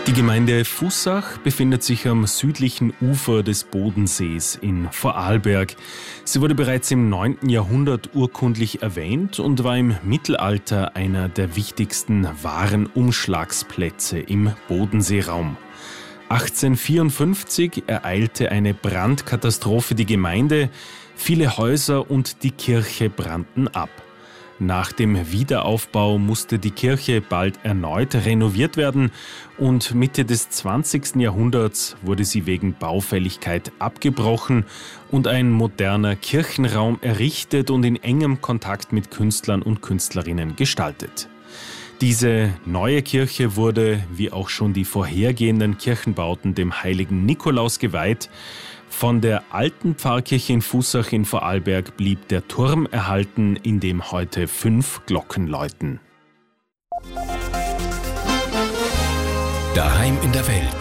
Die Gemeinde Fussach befindet sich am südlichen Ufer des Bodensees in Vorarlberg. Sie wurde bereits im 9. Jahrhundert urkundlich erwähnt und war im Mittelalter einer der wichtigsten Warenumschlagsplätze im Bodenseeraum. 1854 ereilte eine Brandkatastrophe die Gemeinde, viele Häuser und die Kirche brannten ab. Nach dem Wiederaufbau musste die Kirche bald erneut renoviert werden und Mitte des 20. Jahrhunderts wurde sie wegen Baufälligkeit abgebrochen und ein moderner Kirchenraum errichtet und in engem Kontakt mit Künstlern und Künstlerinnen gestaltet. Diese neue Kirche wurde, wie auch schon die vorhergehenden Kirchenbauten, dem heiligen Nikolaus geweiht. Von der alten Pfarrkirche in Fussach in Vorarlberg blieb der Turm erhalten, in dem heute 5 Glocken läuten. Daheim in der Welt.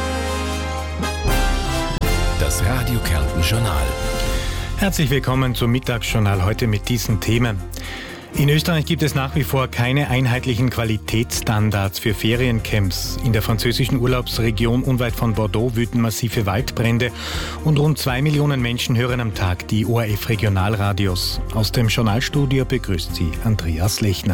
Das Radio Kärnten Journal. Herzlich willkommen zum Mittagsjournal heute mit diesen Themen. In Österreich gibt es nach wie vor keine einheitlichen Qualitätsstandards für Feriencamps. In der französischen Urlaubsregion unweit von Bordeaux wüten massive Waldbrände und rund 2 Millionen Menschen hören am Tag die ORF-Regionalradios. Aus dem Journalstudio begrüßt sie Andreas Lechner.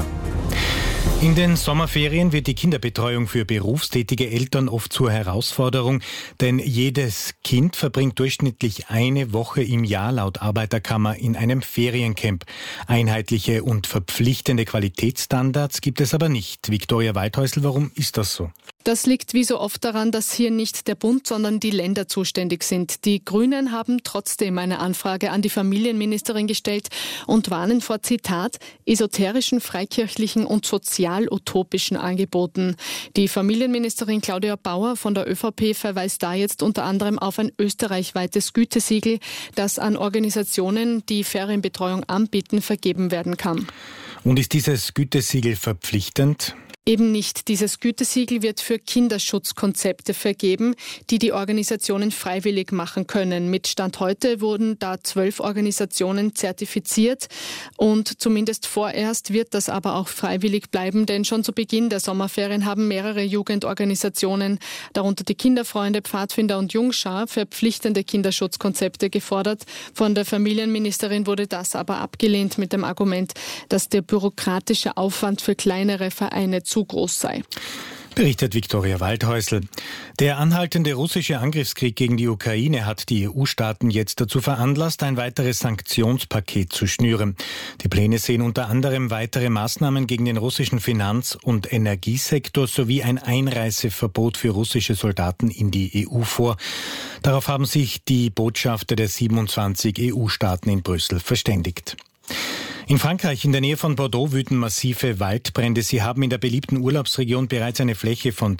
In den Sommerferien wird die Kinderbetreuung für berufstätige Eltern oft zur Herausforderung, denn jedes Kind verbringt durchschnittlich eine Woche im Jahr laut Arbeiterkammer in einem Feriencamp. Einheitliche und verpflichtende Qualitätsstandards gibt es aber nicht. Viktoria Waldhäusl, warum ist das so? Das liegt wie so oft daran, dass hier nicht der Bund, sondern die Länder zuständig sind. Die Grünen haben trotzdem eine Anfrage an die Familienministerin gestellt und warnen vor, Zitat, esoterischen, freikirchlichen und sozial-utopischen Angeboten. Die Familienministerin Claudia Bauer von der ÖVP verweist da jetzt unter anderem auf ein österreichweites Gütesiegel, das an Organisationen, die Ferienbetreuung anbieten, vergeben werden kann. Und ist dieses Gütesiegel verpflichtend? Eben nicht. Dieses Gütesiegel wird für Kinderschutzkonzepte vergeben, die die Organisationen freiwillig machen können. Mit Stand heute wurden da 12 Organisationen zertifiziert und zumindest vorerst wird das aber auch freiwillig bleiben, denn schon zu Beginn der Sommerferien haben mehrere Jugendorganisationen, darunter die Kinderfreunde, Pfadfinder und Jungschar, verpflichtende Kinderschutzkonzepte gefordert. Von der Familienministerin wurde das aber abgelehnt mit dem Argument, dass der bürokratische Aufwand für kleinere Vereine zu groß sei. Berichtet Viktoria Waldhäusl. Der anhaltende russische Angriffskrieg gegen die Ukraine hat die EU-Staaten jetzt dazu veranlasst, ein weiteres Sanktionspaket zu schnüren. Die Pläne sehen unter anderem weitere Maßnahmen gegen den russischen Finanz- und Energiesektor sowie ein Einreiseverbot für russische Soldaten in die EU vor. Darauf haben sich die Botschafter der 27 EU-Staaten in Brüssel verständigt. In Frankreich, in der Nähe von Bordeaux, wüten massive Waldbrände. Sie haben in der beliebten Urlaubsregion bereits eine Fläche von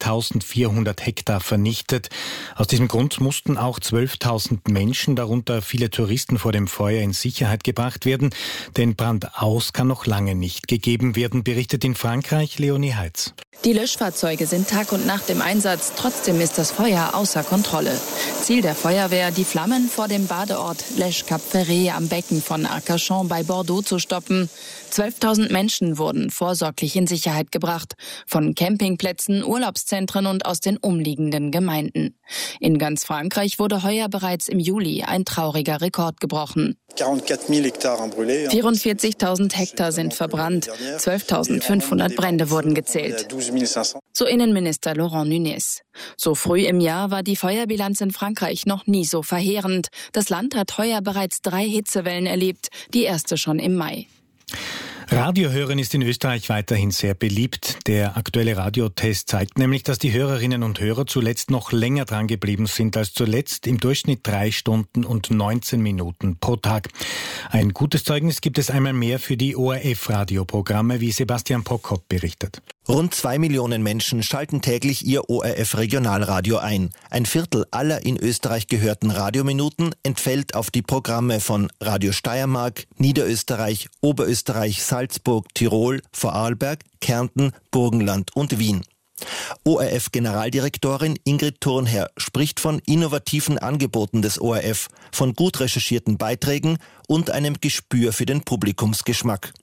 2400 Hektar vernichtet. Aus diesem Grund mussten auch 12.000 Menschen, darunter viele Touristen, vor dem Feuer in Sicherheit gebracht werden. Denn Brandaus kann noch lange nicht gegeben werden, berichtet in Frankreich Leonie Heitz. Die Löschfahrzeuge sind Tag und Nacht im Einsatz, trotzdem ist das Feuer außer Kontrolle. Ziel der Feuerwehr, die Flammen vor dem Badeort Lèche Cap Ferret am Becken von Arcachon bei Bordeaux zu stoppen. 12.000 Menschen wurden vorsorglich in Sicherheit gebracht, von Campingplätzen, Urlaubszentren und aus den umliegenden Gemeinden. In ganz Frankreich wurde heuer bereits im Juli ein trauriger Rekord gebrochen. 44.000 Hektar sind verbrannt, 12.500 Brände wurden gezählt. So Innenminister Laurent Nunez. So früh im Jahr war die Feuerbilanz in Frankreich noch nie so verheerend. Das Land hat heuer bereits 3 Hitzewellen erlebt, die erste schon im Mai. Radiohören ist in Österreich weiterhin sehr beliebt. Der aktuelle Radiotest zeigt nämlich, dass die Hörerinnen und Hörer zuletzt noch länger dran geblieben sind als zuletzt, im Durchschnitt 3 Stunden und 19 Minuten pro Tag. Ein gutes Zeugnis gibt es einmal mehr für die ORF-Radioprogramme, wie Sebastian Prokop berichtet. Rund 2 Millionen Menschen schalten täglich ihr ORF-Regionalradio ein. Ein Viertel aller in Österreich gehörten Radiominuten entfällt auf die Programme von Radio Steiermark, Niederösterreich, Oberösterreich, Salzburg, Tirol, Vorarlberg, Kärnten, Burgenland und Wien. ORF-Generaldirektorin Ingrid Thurnherr spricht von innovativen Angeboten des ORF, von gut recherchierten Beiträgen und einem Gespür für den Publikumsgeschmack.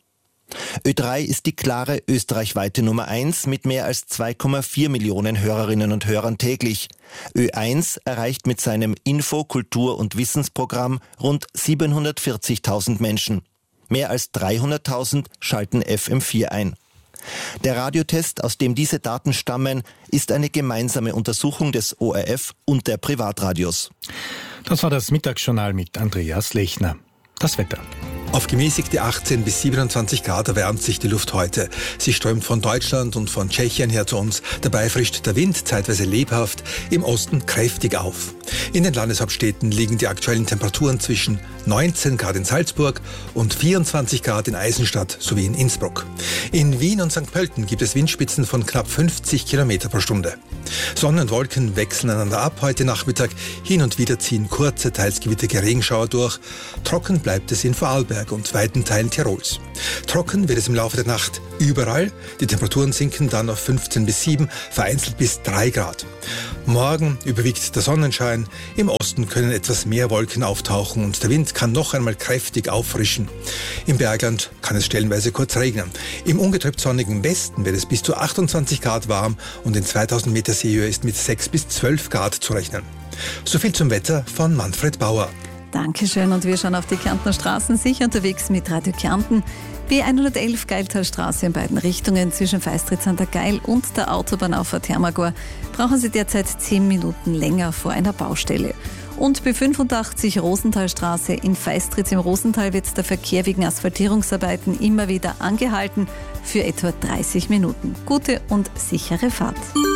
Ö3 ist die klare österreichweite Nummer 1 mit mehr als 2,4 Millionen Hörerinnen und Hörern täglich. Ö1 erreicht mit seinem Info-, Kultur- und Wissensprogramm rund 740.000 Menschen. Mehr als 300.000 schalten FM4 ein. Der Radiotest, aus dem diese Daten stammen, ist eine gemeinsame Untersuchung des ORF und der Privatradios. Das war das Mittagsjournal mit Andreas Lechner. Das Wetter. Auf gemäßigte 18 bis 27 Grad erwärmt sich die Luft heute. Sie strömt von Deutschland und von Tschechien her zu uns. Dabei frischt der Wind zeitweise lebhaft, im Osten kräftig auf. In den Landeshauptstädten liegen die aktuellen Temperaturen zwischen 19 Grad in Salzburg und 24 Grad in Eisenstadt sowie in Innsbruck. In Wien und St. Pölten gibt es Windspitzen von knapp 50 Kilometer pro Stunde. Sonne und Wolken wechseln einander ab heute Nachmittag. Hin und wieder ziehen kurze, teils gewitterige Regenschauer durch. Trocken bleibt es in Vorarlberg und weiten Teilen Tirols. Trocken wird es im Laufe der Nacht überall. Die Temperaturen sinken dann auf 15 bis 7, vereinzelt bis 3 Grad. Morgen überwiegt der Sonnenschein. Im Osten können etwas mehr Wolken auftauchen und der Wind kann noch einmal kräftig auffrischen. Im Bergland kann es stellenweise kurz regnen. Im ungetrübt sonnigen Westen wird es bis zu 28 Grad warm und in 2000 Meter Seehöhe ist mit 6 bis 12 Grad zu rechnen. Soviel zum Wetter von Manfred Bauer. Dankeschön, und wir schauen auf die Kärntner Straßen, sicher unterwegs mit Radio Kärnten. B111 Geiltalstraße in beiden Richtungen zwischen Feistritz an der Geil und der Autobahnauffahrt Hermagor brauchen Sie derzeit 10 Minuten länger vor einer Baustelle. Und B85 Rosenthalstraße in Feistritz im Rosental wird der Verkehr wegen Asphaltierungsarbeiten immer wieder angehalten für etwa 30 Minuten. Gute und sichere Fahrt.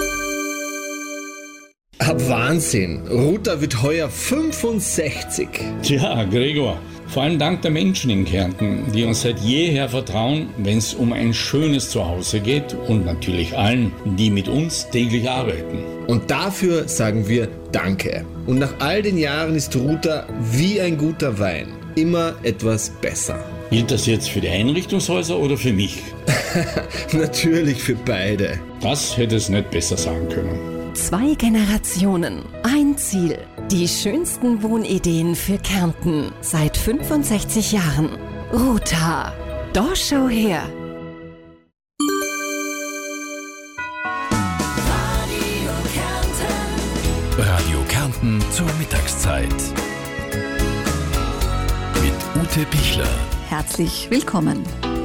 Wahnsinn! Ruta wird heuer 65. Tja, Gregor, vor allem dank der Menschen in Kärnten, die uns seit jeher vertrauen, wenn es um ein schönes Zuhause geht, und natürlich allen, die mit uns täglich arbeiten. Und dafür sagen wir Danke. Und nach all den Jahren ist Ruta wie ein guter Wein immer etwas besser. Gilt das jetzt für die Einrichtungshäuser oder für mich? Natürlich für beide. Das hätte es nicht besser sagen können. 2 Generationen, ein Ziel. Die schönsten Wohnideen für Kärnten seit 65 Jahren. Ruta. Da schau her. Radio Kärnten zur Mittagszeit. Mit Ute Pichler. Herzlich willkommen.